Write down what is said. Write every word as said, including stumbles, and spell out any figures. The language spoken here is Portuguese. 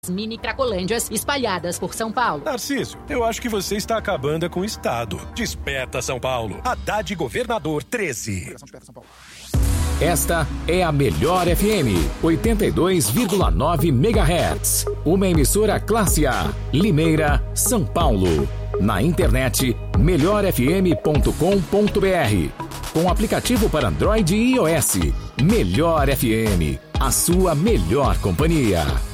mini cracolândias espalhadas por São Paulo. Narciso, eu acho que você está acabando com o Estado. Desperta São Paulo. Haddad Governador treze. Esta é a Melhor F M, oitenta e dois vírgula nove megahertz. Uma emissora classe A, Limeira, São Paulo. Na internet, melhor f m ponto com ponto b r. Com aplicativo para Android e iOS. Melhor F M, a sua melhor companhia.